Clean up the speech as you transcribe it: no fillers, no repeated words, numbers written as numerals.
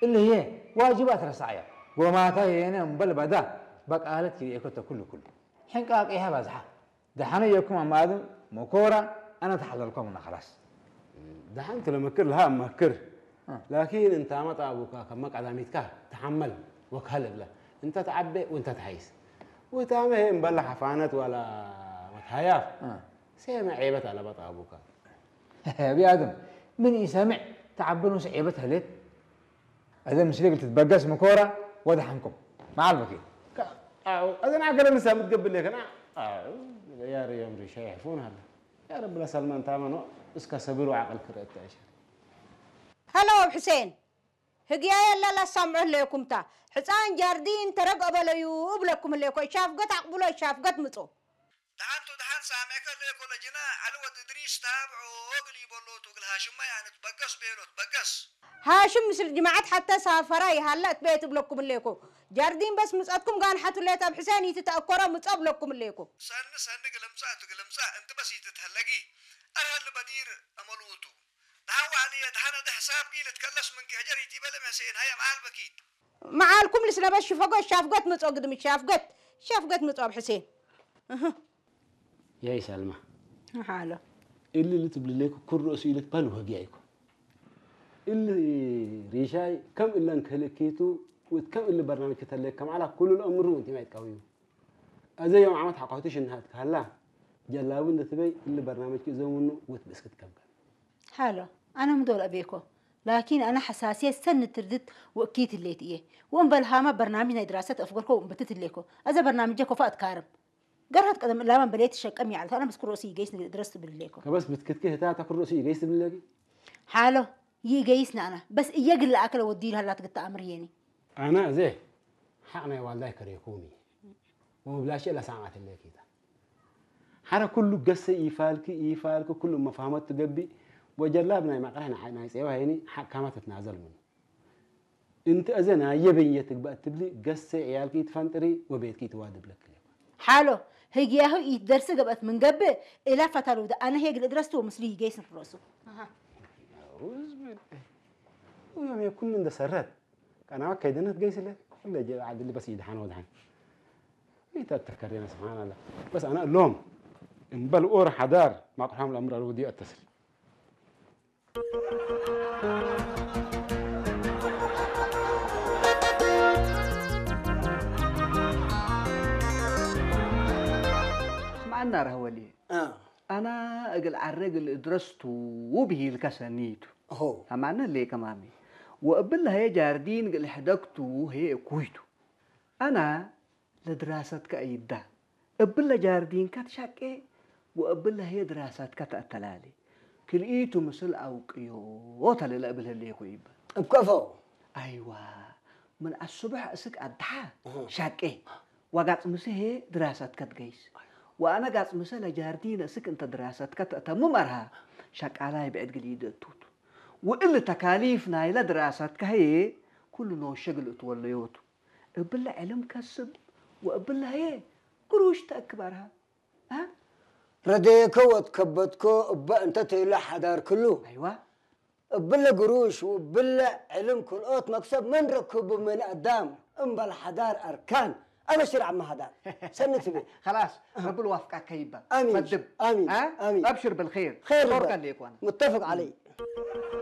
اللي هي واجبات رسايا وما تهينا مبل بدا بقالت كي يكتب كل حين قاق إيها بازحة دحنا يكون مادم مكورة أنا تحضركم من خلاص دحنت لما كر لها مكر لكن انت ما طابوك كما قداميتك تحمل وكهل له انت تعبي وانت تحيس وتامه هي مبلع حفانات ولا متهياف سمع عيبت على بط ابوك يا ادم من يسمع تعبنوا عيبتها ليه اذا مش قلت تتبقس مكوره ودحنكم مع البكي انا عقل لسه متقبل لك انا يا ريم ريشه يعرفون هذا يا رب لا سلمان تامنوا اسكا سبيروا عقل كرت عشان هلا حسين هجيا لا سمع لكم تا حسان جاردين ترقب ليو ابلكم ليكو شاف قط عقبلو شاف قط مصو دحان سامعك ليكو لجنا على ود ادريس تابعوا اغلي بولو تقول هاشم ما يعني تبقص بيلو تبقص هاشم مثل جماعات حتى سافراي هلا بيت بلكم ليكو جاردين بس مسأتكم كان حتى ليت اب حسين يتتأكروا مصاب لكم ليكو سن قلمصا انت بس يتتهلقي انا اللي بدير املوتو دعوا علي دحنا ده حساب قيل تكلس من هجري تبل حسين هيا مع البكيت معالكم لسنا بس شفقوا شافقت مصو قدم شافقت مصاب حسين يا سلمى حاله اللي تبلي لك كل رسيلك بالو هجيكم اللي ريشاي كم إلا انكلكيتو وكم اللي برنامج كتلك كم على كل الأمر وانت ما يتقويه هذا يوم عملت حقوقتش إنها هلا جلابون تبي اللي برنامج كزونه وتبسكت كم حلو أنا مدول أبيكو لكن أنا حساسية سنة تردد وأكيد اللي تيه وأم بالهامة برنامجنا دراسات أفكاركم بتت الليكو هذا برنامجك وفاء كارم قررت قدم لا من بليت الشك أمي على أنا بذكر رأسي جيس درست بالليكو كبس بتكتكه تاكل رأسي جيس بالليكي حلو يجيسنا أنا بس يجل أكل ودير هلا تقطع أمريني أنا زي حقنا والله كريكومي ومبلاش إلا ساعات اللي كده حرا كله قصة إيفالك كل مفاهمات تجبي وجلابنا ما قرحنا نايس إيوه هيني حكامة تتنازل منه أنت أزنا يبين بقى تبلي قصة عيالك يتفنتري وبيتك يتوادب لك حلو هيجياه يدرس قبت من قبل إلى فترة ده أنا هيك درسته ومسلي جيس في راسه ويوم يكون من دسرات أنا كيدنا تجيس له ولا جاء عاد اللي بس يدحن ودحن ميت تذكرينا سبحان الله بس أنا اللوم إن بالأور حدار ما قحام الأمر الودي أتصل معنا رهولي أنا أقل الرجل درسته وبه الكسنيته هو معنا ليه كمامي وقبلها هي جاردين قل حدقته وهي كويته أنا لدراسة كأيدا قبلها جاردين كتشاكي وقبلها هي دراسة كتأتلالي كليته مثل أوقيوتا اللي قبلها اللي يقويب بكفو أيوة من الصبح أسك أدحى شاكي وقعت مسه دراسة كتجيس وأنا قاعد مثلا جاردين أسك أنت دراسة كتأتممرها شاك على بعد قليد توت وإلا تكاليفنا إلى دراسة كهي كل نوع شغل توليوت قبل علم كسب وقبل هي قروش تأكبرها ها رديكو وتكبتكو أنت تيلا حدار كله أيوة بلا قروش وبلا علم كل أوت مكسب من ركب من قدام بالحدار أركان أنا شرع ما هدار سنتبي خلاص رب الوفقك كيبا آمين مدب آمين ها آمين أبشر بالخير خير بارك الله متفق عليه